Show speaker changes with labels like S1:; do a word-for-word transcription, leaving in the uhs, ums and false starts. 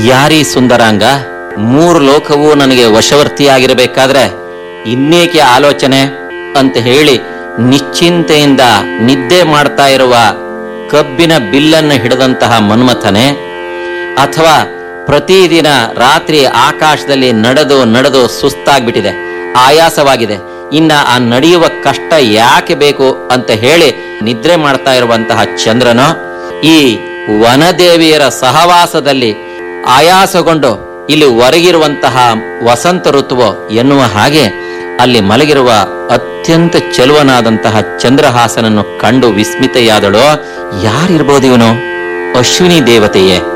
S1: ಯಾರೀ ಸುಂದರಾಂಗ? ಮೂರು ಲೋಕವೂ ನನಗೆ ವಶವರ್ತಿಯಾಗಿರಬೇಕಾದ್ರೆ ಇನ್ನೇಕೆ ಆಲೋಚನೆ ಅಂತ ಹೇಳಿ ನಿಶ್ಚಿಂತೆಯಿಂದ ನಿದ್ದೆ ಮಾಡ್ತಾ ಇರುವ ಕಬ್ಬಿನ ಬಿಲ್ಲನ್ನು ಹಿಡಿದಂತಹ ಮನ್ಮಥನೆ, ಅಥವಾ ಪ್ರತಿದಿನ ರಾತ್ರಿ ಆಕಾಶದಲ್ಲಿ ನಡೆದು ನಡೆದು ಸುಸ್ತಾಗ್ಬಿಟ್ಟಿದೆ, ಆಯಾಸವಾಗಿದೆ, ಇನ್ನ ಆ ನಡೆಯುವ ಕಷ್ಟ ಯಾಕೆ ಬೇಕು ಅಂತ ಹೇಳಿ ನಿದ್ರೆ ಮಾಡ್ತಾ ಇರುವಂತಹ ಚಂದ್ರನೋ, ಈ ವನದೇವಿಯರ ಸಹವಾಸದಲ್ಲಿ ಆಯಾಸಗೊಂಡು ಇಲ್ಲಿ ಹೊರಗಿರುವಂತಹ ವಸಂತ ಋತುವು ಎನ್ನುವ ಹಾಗೆ ಅಲ್ಲಿ ಮಲಗಿರುವ ಅತ್ಯಂತ ಚೆಲುವನಾದಂತಹ ಚಂದ್ರಹಾಸನನ್ನು ಕಂಡು ವಿಸ್ಮಿತೆಯಾದಳೋ. ಯಾರಿರ್ಬೋದು ಇವನು? ಅಶ್ವಿನಿ ದೇವತೆಯೇ?